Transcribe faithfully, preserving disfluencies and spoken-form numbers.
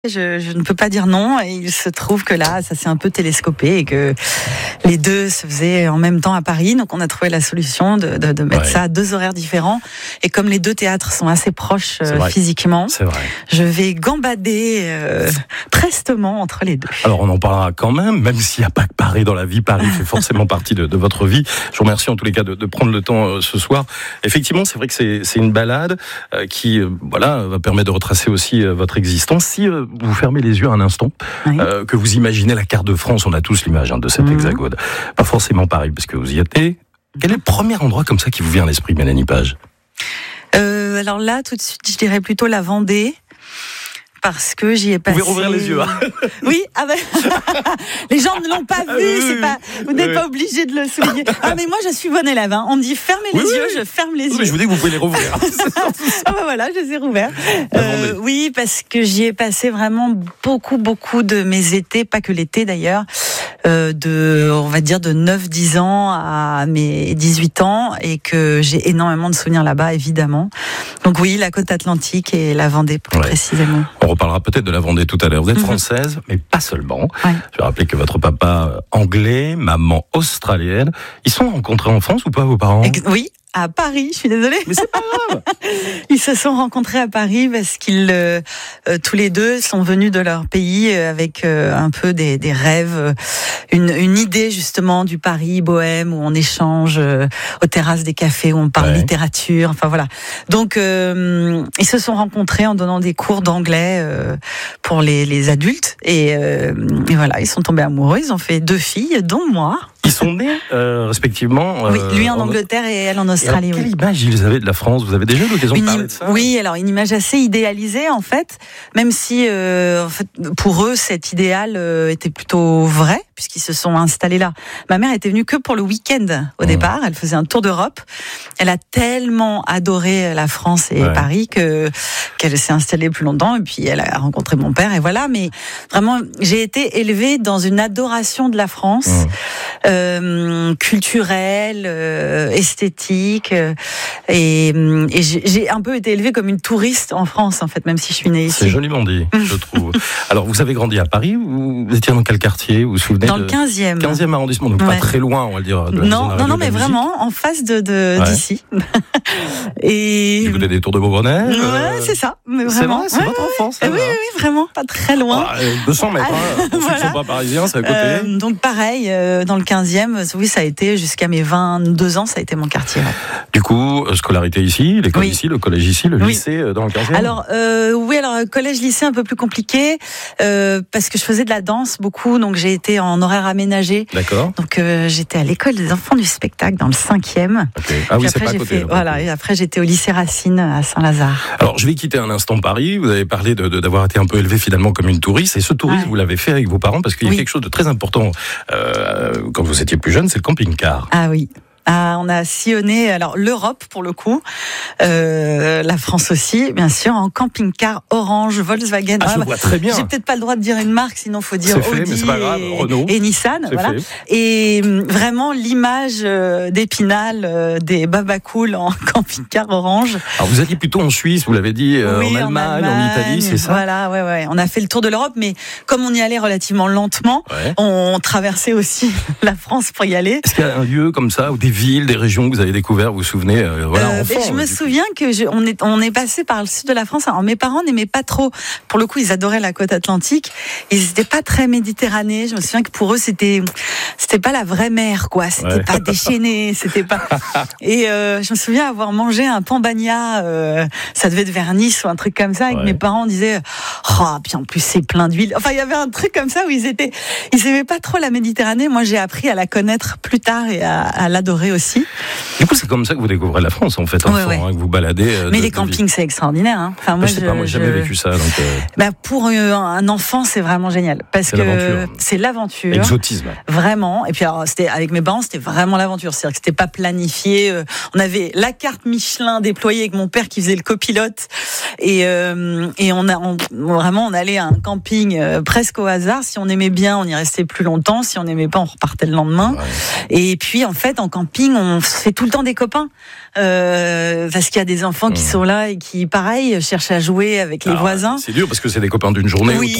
Je, je ne peux pas dire non, et il se trouve que là, ça s'est un peu télescopé et que les deux se faisaient en même temps à Paris. Donc, on a trouvé la solution de, de, de mettre ouais. ça à deux horaires différents. Et comme les deux théâtres sont assez proches euh, physiquement, c'est vrai. je vais gambader euh, prestement entre les deux. Alors, on en parlera quand même, même s'il n'y a pas que Paris dans la vie. Paris fait forcément partie de, de votre vie. Je vous remercie en tous les cas de, de prendre le temps euh, ce soir. Effectivement, c'est vrai que c'est, c'est une balade euh, qui, euh, voilà, va permettre de retracer aussi euh, votre existence. Si euh, vous fermez les yeux un instant, oui. euh, que vous imaginez la carte de France, on a tous l'image hein, de cet mmh. hexagone. Pas forcément Paris, parce que vous y étiez. Quel est le premier endroit comme ça qui vous vient à l'esprit, Mélanie Page ? euh, Alors là, tout de suite, je dirais plutôt la Vendée. Parce que j'y ai passé. Vous pouvez rouvrir les yeux. Hein. Oui, ah ben, les gens ne l'ont pas vu. Ah oui, c'est oui, pas, vous n'êtes oui. pas obligé de le souligner. Ah mais moi je suis bonne élève. Hein. On me dit fermez les oui, yeux, oui. je ferme les oui, yeux. Mais je vous dis que vous pouvez les rouvrir. Ah ben voilà, je les ai rouverts. Euh, oui, parce que j'y ai passé vraiment beaucoup, beaucoup de mes étés, pas que l'été d'ailleurs, euh, de, on va dire de neuf dix ans à mes dix-huit ans, et que j'ai énormément de souvenirs là-bas, évidemment. Donc oui, la côte atlantique et la Vendée plus ouais. précisément. On reparlera peut-être de la Vendée tout à l'heure. Vous êtes française, mais pas seulement. Ouais. Je vais rappeler que votre papa anglais, maman australienne, ils sont rencontrés en France ou pas, vos parents ? Ex- Oui. À Paris, je suis désolée. Mais c'est pas grave. Ils se sont rencontrés à Paris parce qu'ils, euh, euh, tous les deux, sont venus de leur pays avec euh, un peu des, des rêves, une, une idée justement du Paris bohème où on échange euh, aux terrasses des cafés, où on parle ouais. littérature, enfin voilà. Donc, euh, ils se sont rencontrés en donnant des cours d'anglais euh, pour les, les adultes. Et, euh, et voilà, ils sont tombés amoureux, ils ont fait deux filles, dont moi. Ils sont nés euh, respectivement. Euh, oui, lui en, en Angleterre et elle en Australie. Et quelle oui. image ils avaient de la France ? Vous avez déjà eu l'occasion une de parler de ça ? Oui, alors une image assez idéalisée en fait, même si euh, en fait, pour eux cet idéal euh, était plutôt vrai puisqu'ils se sont installés là. Ma mère était venue que pour le week-end au mmh. départ. Elle faisait un tour d'Europe. Elle a tellement adoré la France et ouais. Paris que qu'elle s'est installée plus longtemps. Et puis elle a rencontré mon père et voilà. Mais vraiment, j'ai été élevée dans une adoration de la France. Mmh. Euh, culturelle, euh, esthétique, euh, et, et j'ai, j'ai un peu été élevée comme une touriste en France en fait, même si je suis née ici. C'est joliment dit, je trouve. Alors vous avez grandi à Paris, ou vous étiez dans quel quartier, vous vous souvenez? Dans le quinzième. quinzième arrondissement, donc ouais. pas très loin, on va le dire. De la non, zone non, non, mais vraiment en face de, de ouais. d'ici. Et du côté des Tours de Beaubonnais. Ouais, euh... c'est ça. Mais c'est vrai, vraiment. c'est ouais, votre ouais, enfance. Oui, oui, oui, vraiment, pas très loin. Ah, deux cents mètres. Hein, pour voilà. ceux qui ne sont pas parisiens, c'est à côté. Euh, donc pareil, euh, dans le quinzième, oui, ça a été jusqu'à mes vingt-deux ans, ça a été mon quartier. Ouais. Du coup, scolarité ici, l'école oui. ici, le collège ici, le oui. lycée dans le quinzième. Alors euh, oui, alors collège-lycée un peu plus compliqué euh, parce que je faisais de la danse beaucoup, donc j'ai été en horaire aménagé. D'accord. Donc euh, j'étais à l'école des enfants du spectacle dans le cinquième. Okay. Ah oui, puis c'est après, pas à j'ai côté. Fait, voilà, et après j'étais au lycée Racine à Saint-Lazare. Alors je vais quitter un instant Paris. Vous avez parlé de, de, d'avoir été un peu élevé finalement comme une touriste, et ce tourisme ah, vous l'avez fait avec vos parents parce qu'il y a oui. quelque chose de très important euh, quand vous étiez plus jeune, c'est le camping-car. Ah oui. Ah, on a sillonné alors l'Europe pour le coup, euh, la France aussi, bien sûr, en camping-car Orange, Volkswagen. Ah, je ah, vois très bien. J'ai peut-être pas le droit de dire une marque, sinon faut dire c'est fait, Audi mais c'est pas grave. et, Renault. et Nissan, c'est voilà. Fait. Et vraiment l'image euh, d'Épinal euh, des babacools en camping-car Orange. Alors vous alliez plutôt en Suisse, vous l'avez dit, euh, oui, en, Allemagne, en Allemagne, en Italie, c'est ça ? Voilà, ouais, ouais. On a fait le tour de l'Europe, mais comme on y allait relativement lentement, ouais. on traversait aussi la France pour y aller. Est-ce qu'il y a un lieu comme ça, ou des villes, des régions que vous avez découvert, vous vous souvenez, euh, voilà, euh, enfant, Je me souviens coup. que je, on est on est passé par le sud de la France. Alors mes parents n'aimaient pas trop. Pour le coup, ils adoraient la côte atlantique. Ils n'étaient pas très méditerranéens. Je me souviens que pour eux, c'était c'était pas la vraie mer, quoi. C'était ouais. pas déchaîné, c'était pas. Et euh, je me souviens avoir mangé un pambagna. Euh, ça devait être vers Nice ou un truc comme ça. Et ouais. que mes parents disaient, oh, puis en plus c'est plein d'huile. Enfin, il y avait un truc comme ça où ils étaient, ils aimaient pas trop la Méditerranée. Moi, j'ai appris à la connaître plus tard et à, à l'adorer aussi. Du coup, c'est comme ça que vous découvrez la France, en fait, enfant, ouais, ouais. Hein, que vous baladez. Euh, Mais de, les campings, c'est extraordinaire. Hein. Enfin, moi, je sais pas, moi, j'ai jamais vécu ça. Donc, euh... bah, pour euh, un enfant, c'est vraiment génial, parce c'est que l'aventure. c'est l'aventure. Exotisme. Vraiment. Et puis, alors, c'était avec mes parents, c'était vraiment l'aventure. C'est-à-dire que c'était pas planifié. Euh, on avait la carte Michelin déployée avec mon père qui faisait le copilote, et euh, et on a on, vraiment, on allait à un camping euh, presque au hasard. Si on aimait bien, on y restait plus longtemps. Si on n'aimait pas, on repartait le lendemain. Ouais. Et puis, en fait, en camping camping, on fait tout le temps des copains. Euh, parce qu'il y a des enfants qui mmh. sont là et qui, pareil, cherchent à jouer avec les Alors, voisins. C'est dur parce que c'est des copains d'une journée. Oui,